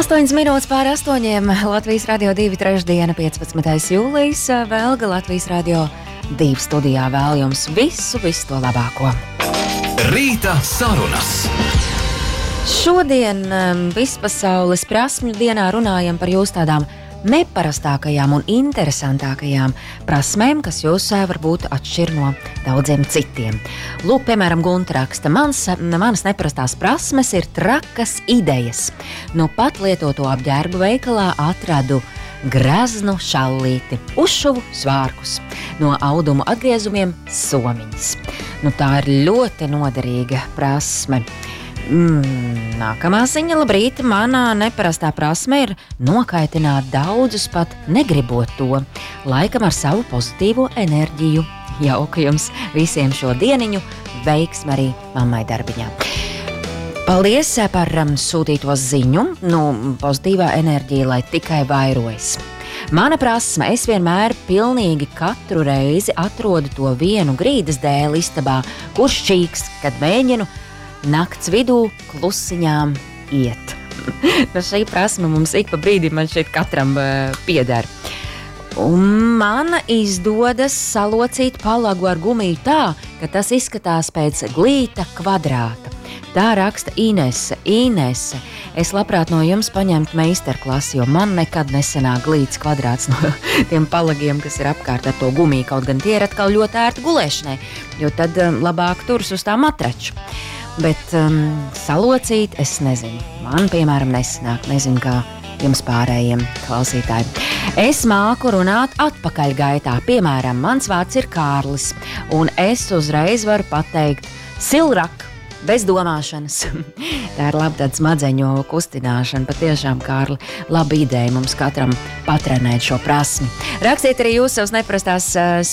8 minūtes pār 8. Latvijas Radio 2 trešdiena, 15. jūlijas. Velga Latvijas Radio 2 studijā vēl jums visu to labāko. Rīta sarunas. Šodien vispasaules prasmju dienā runājam par jūsu tādām neparastākajām un interesantākajām prasmēm, kas jūs varbūt atšķir no daudziem citiem. Lūk, piemēram, Gunta raksta, manas neparastās prasmes ir trakas idejas. Nu pat lietoto apģērbu veikalā atradu graznu šallīti, uzšuvu svārkus, no audumu atgriezumiem somiņas. Nu tā ir ļoti noderīga prasme. Nākamā ziņa, labrīt, manā neparastā prasme ir nokaitināt daudzus pat negribot to, laikam ar savu pozitīvo enerģiju. Jauka jums visiem šo dieniņu, veiksmi arī mammai darbiņā. Paldies par sūtīto ziņu, pozitīvā enerģija, lai tikai vairojas. Mana prasme, es vienmēr pilnīgi katru reizi atrodu to vienu grīdas dēli istabā, kurš čīks, kad mēģinu nakts vidū klusiņām iet. Šī prasme mums ik pa brīdim man šeit katram pieder. Un man izdodas salocīt palagu ar gumiju tā, ka tas izskatās pēc glīta kvadrāta. Tā raksta Inese. Inese, es labprāt no jums paņemtu meistarklasi, jo man nekad nesenāk glīts kvadrāts no tiem palagiem, kas ir apkārt ar to gumiju, kaut gan tie ir atkal ļoti ērti gulēšanai, jo tad labāk turas uz tā matraču. Bet salocīt, es nezinu. Man, piemēram, nesanāk. Nezinu, kā jums pārējiem klausītājiem. Es māku runāt atpakaļgaitā. Piemēram, mans vārds ir Kārlis, un es uzreiz varu pateikt silrak, bez domāšanas. Tā ir laba tāda smadzeņu kustināšana. Patiešām, Kārli, laba ideja mums katram patrenēt šo prasmi. Rakstiet arī jūs savas neparastās